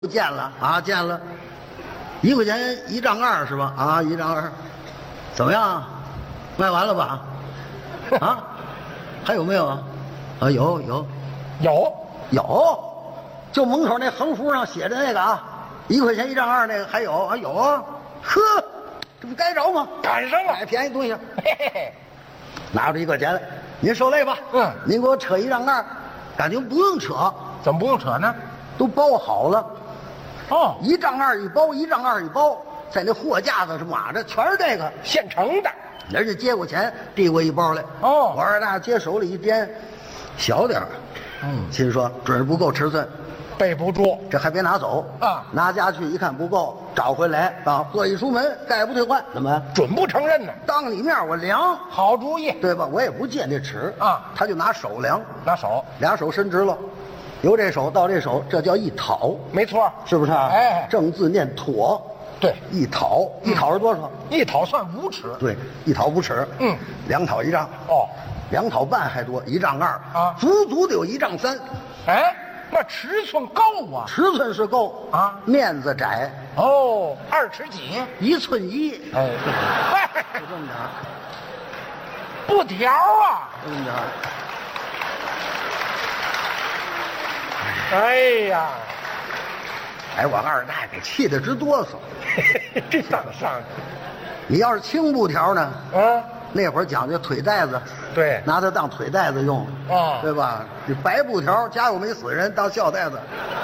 见了啊，见了，1块钱1丈2是吧？啊，1丈2，怎么样？卖完了吧？啊，还有没有？啊，有，就门口那横幅上写着那个啊，1块钱1丈2那个还有啊，有啊，呵，这不该着吗？ 赶上了， 买便宜东西，嘿嘿嘿，拿出1块钱来，您受累吧。您给我扯1丈2，感情不用扯， 怎么不用扯呢？ 都包好了。 哦 ，1丈2一包，1丈2一包，在那货架子上码着，全是这个现成的。 人家接过钱，递过1包来。 哦， 我二大接手里一掂，小点儿，心说准是不够尺寸， 备不住， 这还别拿走啊！ 拿家去一看不够，找回来啊，货一出门概不退换，怎么准不承认呢？ 当你面我量， 好主意， 对吧？我也不借那尺啊， 他就拿手量， 拿手 ，2手伸直了，由这手到这手，这叫一讨， 没错， 是不是啊？ 哎， 正字念妥。 对， 一讨是多少 ？1讨算5尺。 对，1讨5尺。2讨1丈。 哦 ，2讨半还多，1丈2 啊， 足得有1丈3。 哎，那尺寸够啊！ 尺寸是够啊， 面子窄。 哦，2尺几 ？1寸1。 哎， 就这么点儿， 不调啊！ 这么点儿。 哎呀， 哎，我二大给气得直哆嗦。 这当得上去。 你要是轻布条呢？那会儿讲究腿带子， 对， 拿它当腿带子用， 啊， 对吧？这白布条，家有没死人当孝带子，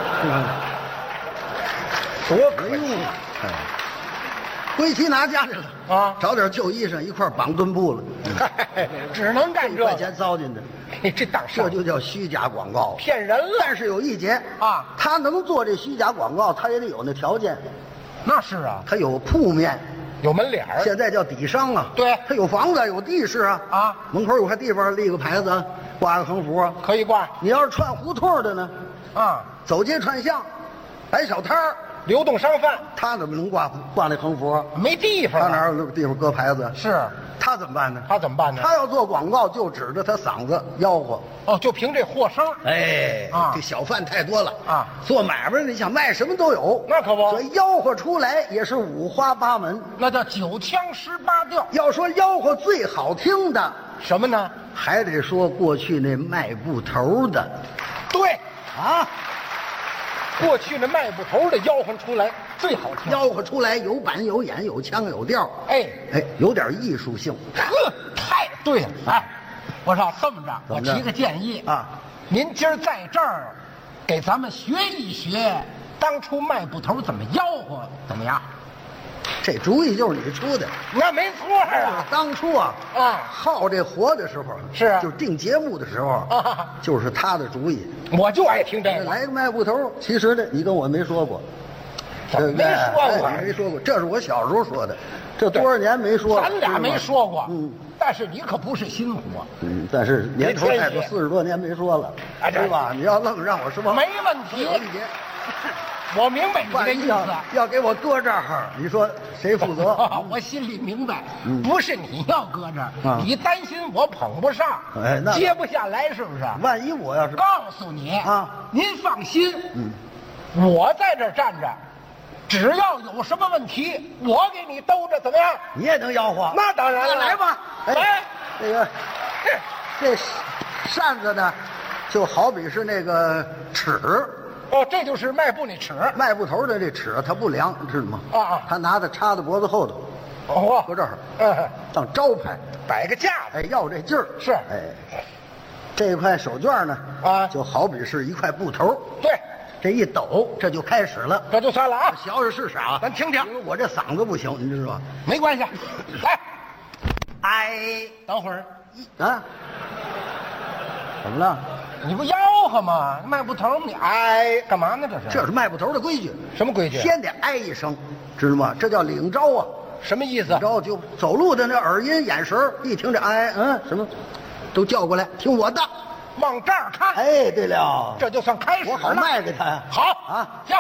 多可用啊！ 哎，归期拿家去了啊， 找点旧衣裳一块绑墩布了， 只能干这 1块钱糟践的， 这当上这就叫虚假广告， 骗人了。 但是有一节啊， 他能做这虚假广告，他也得有那条件。 那是啊， 他有铺面， 有门脸儿， 现在叫底商啊。 对， 他有房子，有地势啊。 啊， 门口有块地方立个牌子，挂个横幅啊， 可以挂。 你要是串胡同的呢， 啊， 走街串巷，摆小摊儿， 流动商贩， 他怎么能挂那横幅啊？ 没地方， 他哪有地方搁牌子？ 是， 他怎么办呢？ 他怎么办呢？ 他要做广告，就指着他嗓子吆喝。 哦，就凭这货声。 哎， 啊， 这小贩太多了啊， 做买卖你想卖什么都有， 那可不。 所以吆喝出来也是五花八门， 那叫9腔18调。 要说吆喝最好听的什么呢？ 还得说过去那卖布头的。 对啊， 过去那卖布头的吆喝出来最好听， 吆喝出来有板有眼有腔有调， 哎， 有点艺术性。 呵，太对了。哎，我说这么着，我提个建议啊， 您今儿在这儿给咱们学一学当初卖布头怎么吆喝，怎么样？ 这主意就是你出的。 那没错啊。 当初啊，好这活的时候是就定节目的时候就是他的主意。 我就爱听这个。 来个卖布头，其实呢，你跟我没说过。 怎么没说过？ 你没说过，这是我小时候说的，这多少年没说了。 咱俩没说过，但是你可不是新货， 但是年头太多，40多年没说了，对吧？你要愣让我说， 没问题。我明白你的意思， 要给我搁这儿，你说谁负责？ 我心里明白，不是你要搁这儿，你担心我捧不上，接不下来，是不是？ 万一我要是告诉你啊， 您放心，我在这儿站着。只要有什么问题，我给你兜着，怎么样？ 你也能吆喝？ 那当然了， 来吧。 来， 这扇子呢，就好比是那个尺。 哦，这就是卖布那尺。 卖布头的这尺，它不量，知道吗？ 啊， 他拿它插在脖子后头，搁这儿，当招牌， 摆个架子。 要这劲儿。 是， 这块手绢呢，就好比是一块布头。 对。 这一抖，这就开始了， 这就算了啊！ 学学是啥？ 咱听听。 因为我这嗓子不行，你知道吧？ 没关系，来，等会儿啊，怎么了？ 你不吆喝吗？卖布头你干嘛呢？ 这是卖布头的规矩。 什么规矩？ 先得一声，知道吗？这叫领招啊。 什么意思？ 领招就走路的那耳音眼神，一听这什么，都叫过来，听我的。 往这儿看， 对了， 这就算开始了。 我好卖给他。 好啊， 行。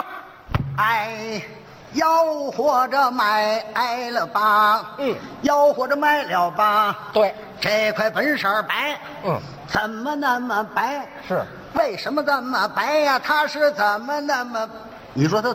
吆喝着买了吧，吆喝着买了吧。 对， 这块本色白，怎么那么白？ 是， 为什么这么白呀？它是怎么那么你说他